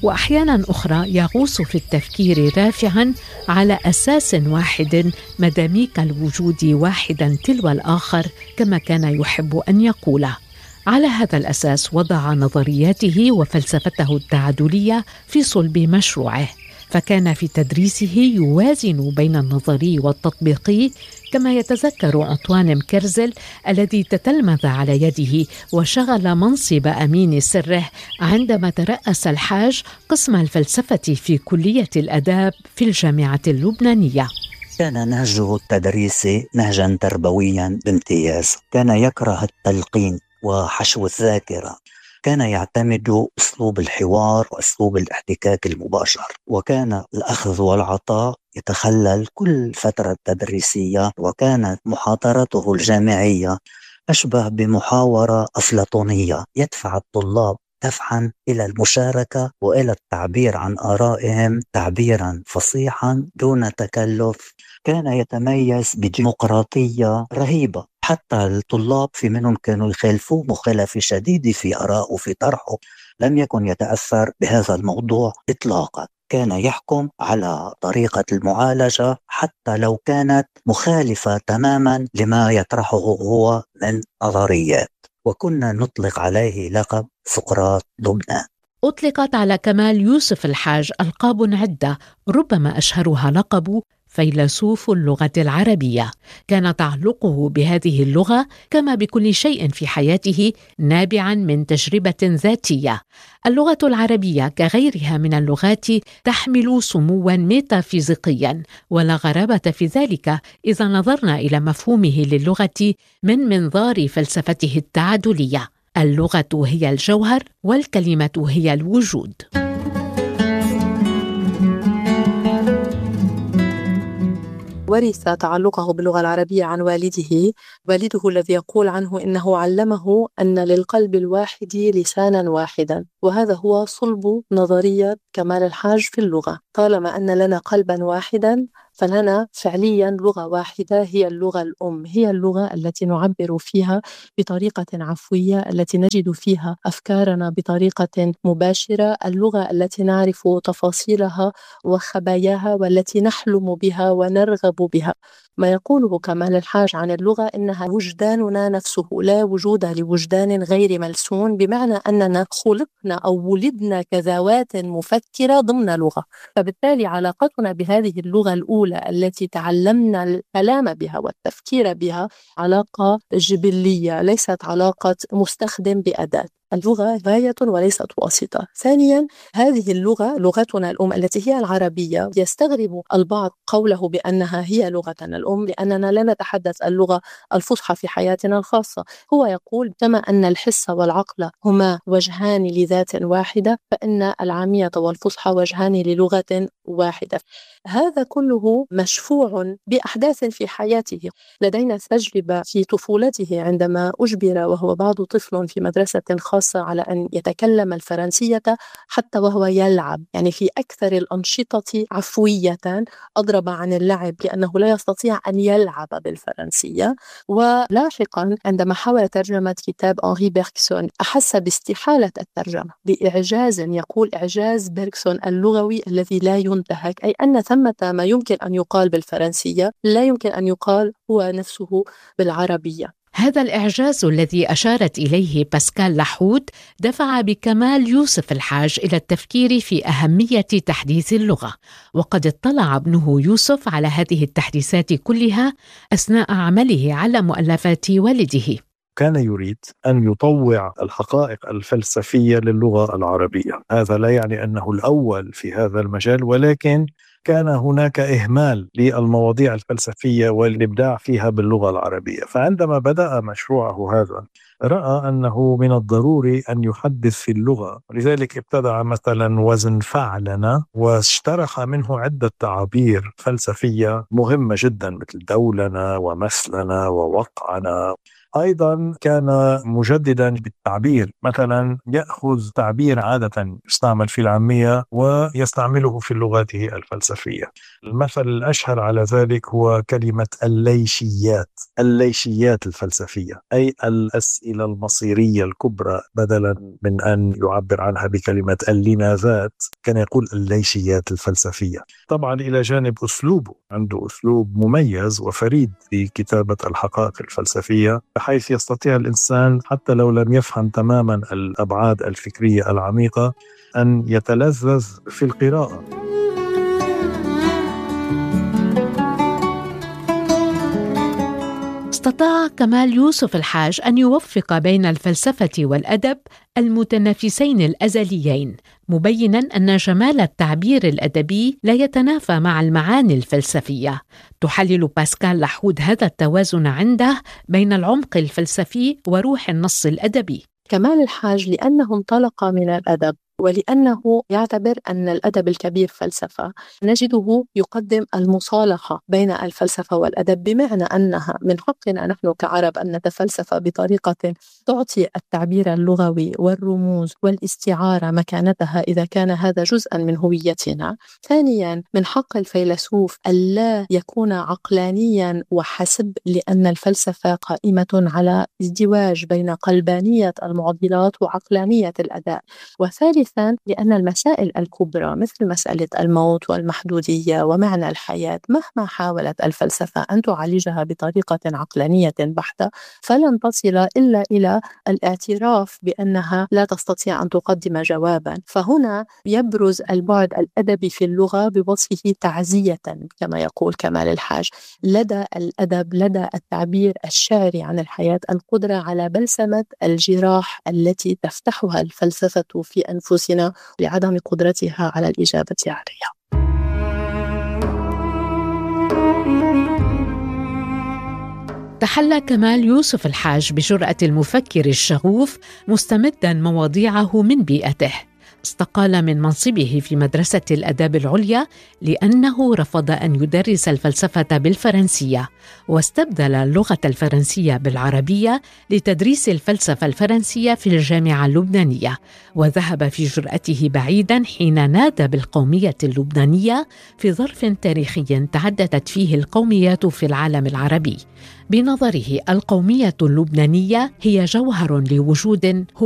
وأحيانا أخرى يغوص في التفكير رافعا على أساس واحد مداميك الوجود واحدا تلو الآخر كما كان يحب أن يقول. على هذا الأساس وضع نظرياته وفلسفته التعادلية في صلب مشروعه، فكان في تدريسه يوازن بين النظري والتطبيقي، كما يتذكر أنطوان كيرزل الذي تتلمذ على يده وشغل منصب أمين سره عندما ترأس الحاج قسم الفلسفة في كلية الآداب في الجامعة اللبنانية. كان نهجه التدريسي نهجا تربويا بامتياز، كان يكره التلقين وحشو الذاكرة، كان يعتمد أسلوب الحوار وأسلوب الاحتكاك المباشر، وكان الأخذ والعطاء يتخلل كل فترة تدريسية، وكانت محاضرته الجامعية أشبه بمحاورة أفلاطونية يدفع الطلاب دفعا إلى المشاركة وإلى التعبير عن آرائهم تعبيرا فصيحا دون تكلف. كان يتميز بديمقراطية رهيبة، حتى الطلاب في منهم كانوا يخالفوه مخالفة شديدة في آرائه في طرحه، لم يكن يتأثر بهذا الموضوع إطلاقا. كان يحكم على طريقة المعالجة حتى لو كانت مخالفة تماما لما يطرحه هو من نظريات، وكنا نطلق عليه لقب سقراط لبنان. أطلقت على كمال يوسف الحاج ألقاب عدة، ربما أشهرها لقب فيلسوف اللغة العربية. كان تعلقه بهذه اللغة كما بكل شيء في حياته نابعا من تجربة ذاتية. اللغة العربية كغيرها من اللغات تحمل سموا ميتافيزيقيا، ولا غرابة في ذلك إذا نظرنا إلى مفهومه للغة من منظار فلسفته التعادلية. اللغة هي الجوهر والكلمة هي الوجود. ورث تعلقه باللغة العربية عن والده الذي يقول عنه إنه علمه أن للقلب الواحد لسانا واحدا، وهذا هو صلب نظرية كمال الحاج في اللغة. طالما أن لنا قلبا واحدا فلنا فعليا لغة واحدة، هي اللغة الأم، هي اللغة التي نعبر فيها بطريقة عفوية، التي نجد فيها أفكارنا بطريقة مباشرة، اللغة التي نعرف تفاصيلها وخباياها والتي نحلم بها ونرغب بها. ما يقوله كمال الحاج عن اللغة إنها وجداننا نفسه، لا وجود لوجدان غير ملسون، بمعنى أننا خلقنا أو ولدنا كذوات مفكرة ضمن لغة. فبالتالي علاقتنا بهذه اللغة الأولى التي تعلمنا الكلام بها والتفكير بها علاقة جبلية، ليست علاقة مستخدم بأداة. اللغة غاية وليست واسطة. ثانيا، هذه اللغة لغتنا الأم التي هي العربية، يستغرب البعض قوله بأنها هي لغتنا الأم لأننا لا نتحدث اللغة الفصحى في حياتنا الخاصة. هو يقول كما أن الحس والعقل هما وجهان لذات واحدة، فإن العامية والفصحى وجهان للغة واحدة. هذا كله مشفوع بأحداث في حياته. لدينا تجربة في طفولته عندما أجبر وهو بعض طفل في مدرسة خاصة على أن يتكلم الفرنسية حتى وهو يلعب، يعني في أكثر الأنشطة عفوية، أضرب عن اللعب لأنه لا يستطيع أن يلعب بالفرنسية. ولاحقا عندما حاول ترجمة كتاب أنري بيركسون أحس باستحالة الترجمة بإعجاز، يقول إعجاز بيركسون اللغوي الذي لا ينتهك، أي أن ثمة ما يمكن أن يقال بالفرنسية لا يمكن أن يقال هو نفسه بالعربية. هذا الإعجاز الذي أشارت إليه باسكال لحود دفع بكمال يوسف الحاج إلى التفكير في أهمية تحديث اللغة، وقد اطلع ابنه يوسف على هذه التحديثات كلها أثناء عمله على مؤلفات والده. كان يريد أن يطوع الحقائق الفلسفية للغة العربية. هذا لا يعني أنه الأول في هذا المجال، ولكن كان هناك إهمال للمواضيع الفلسفية والإبداع فيها باللغة العربية. فعندما بدأ مشروعه هذا رأى أنه من الضروري أن يحدث في اللغة، لذلك ابتدع مثلا وزن فعلنا واشترح منه عدة تعابير فلسفية مهمة جدا مثل دولنا ومثلنا ووقعنا. أيضا كان مجددا بالتعبير، مثلا يأخذ تعبير عادة يستعمل في العامية ويستعمله في لغاته الفلسفية. المثل الأشهر على ذلك هو كلمة الليشيات الفلسفية، أي الأسئلة المصيرية الكبرى، بدلا من أن يعبر عنها بكلمة اللماذات كان يقول الليشيات الفلسفية. طبعا إلى جانب أسلوبه، عنده أسلوب مميز وفريد في كتابة الحقائق الفلسفية، بحيث يستطيع الإنسان حتى لو لم يفهم تماما الأبعاد الفكرية العميقة أن يتلذذ في القراءة. استطاع كمال يوسف الحاج أن يوفق بين الفلسفة والأدب المتنافسين الأزليين، مبيناً أن جمال التعبير الأدبي لا يتنافى مع المعاني الفلسفية. تحلل باسكال لحود هذا التوازن عنده بين العمق الفلسفي وروح النص الأدبي. كمال الحاج لأنه انطلق من الأدب ولأنه يعتبر أن الأدب الكبير فلسفة، نجده يقدم المصالحة بين الفلسفة والأدب، بمعنى أنها من حقنا نحن كعرب أن نتفلسف بطريقة تعطي التعبير اللغوي والرموز والاستعارة مكانتها إذا كان هذا جزءا من هويتنا. ثانيا، من حق الفيلسوف ألا يكون عقلانيا وحسب، لأن الفلسفة قائمة على ازدواج بين قلبانية المعضلات وعقلانية الأداء. وثالثا، لأن المسائل الكبرى مثل مسألة الموت والمحدودية ومعنى الحياة مهما حاولت الفلسفة أن تعالجها بطريقة عقلانية بحتة فلن تصل إلا إلى الاعتراف بأنها لا تستطيع أن تقدم جوابا. فهنا يبرز البعد الأدبي في اللغة بوصفه تعزية كما يقول كمال الحاج لدى الأدب، لدى التعبير الشعري عن الحياة، القدرة على بلسمة الجراح التي تفتحها الفلسفة في أنفسنا لعدم قدرتها على الإجابة عليها. تحلى كمال يوسف الحاج بجرأة المفكر الشغوف، مستمداً مواضيعه من بيئته. استقال من منصبه في مدرسة الآداب العليا لأنه رفض أن يدرس الفلسفة بالفرنسية، واستبدل اللغة الفرنسية بالعربية لتدريس الفلسفة الفرنسية في الجامعة اللبنانية. وذهب في جرأته بعيداً حين نادى بالقومية اللبنانية في ظرف تاريخي تعددت فيه القوميات في العالم العربي. بنظره القومية اللبنانية هي جوهر لوجود